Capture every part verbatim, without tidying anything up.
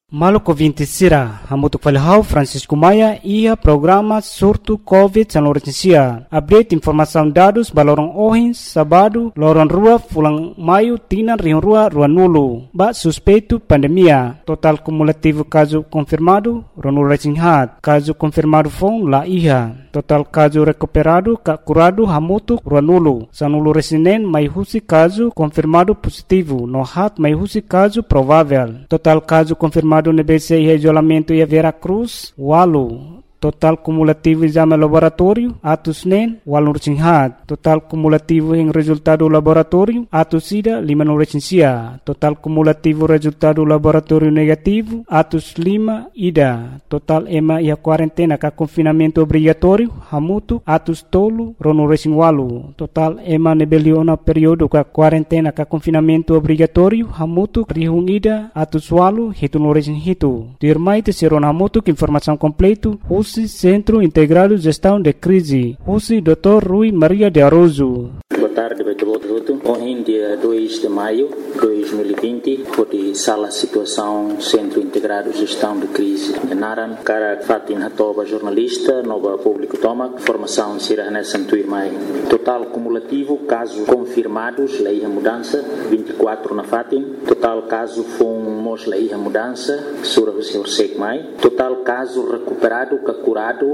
Maluco vinte sira, hamutuk falhau Francisco Maia ia programa surto Covid San Lourenço. Update informação dados balorong ohins sabado lorong rua fulang maio tinan rion rua rua nulu. Ba suspeito pandemia. Total cumulativo caso confirmado ronu resinhat. Caso confirmado fon la iha. Total caso recuperado ka curado hamutuk rua nulu. Sanulu resinen mai husi caso confirmado positivo. No hat mai husi caso provável. Total caso confirmado no B C I isolamento e a Vera Cruz, Walu. Total cumulativo exame laboratório, atos nen, walu recinghat. Total cumulativo em resultado laboratório, atos ida, lima no recensia. Total cumulativo resultado laboratório negativo, atos lima, ida. Total ema e a quarentena ka confinamento obrigatório, hamutu, atos tolo, rono recing walu. Total ema nebeliona período ka quarentena ka confinamento obrigatório, hamutu, rihung ida, atos walu, hitu no recing hitu. Dirmai te seron hamutu que informação completo, Centro Integrado de Gestão de Crise, U C I doutor Rui Maria de Aroso. Boa tarde, Beto. Hoje, dia dois de maio de dois mil e vinte, foi sala situação Centro Integrado de Gestão de Crise. Naran, cara Fatin Hatoba, jornalista, nova público toma, formação Sirahane Santuir Mai. Total cumulativo, casos confirmados, lei a mudança, vinte e quatro na Fatin. Total caso fomos lei a mudança, Sura Hussein Mai. Total caso recuperado, curado,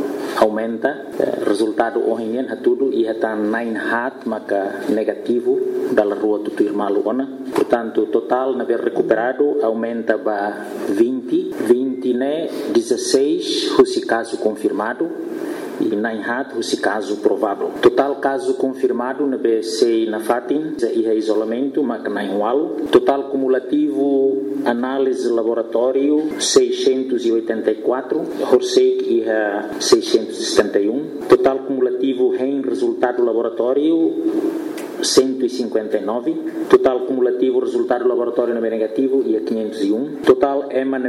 aumenta. Resultado hoje é tudo e está nine hat, maka negativo da rua do Tuirmaluona. Portanto, total na ver recuperado aumenta para vinte, vinte né, dezesseis, esse caso confirmado. E nine hat, esse caso provável. Total caso confirmado na B C na Fatin, e isolamento, maka nine walo. Total cumulativo, análise laboratório, seiscentos e oitenta e quatro. Horsek e seiscentos e setenta e um. Total cumulativo em resultado laboratório, cento e cinquenta e nove. Total cumulativo resultado laboratório na B negativo e a quinhentos e um. Total EMA na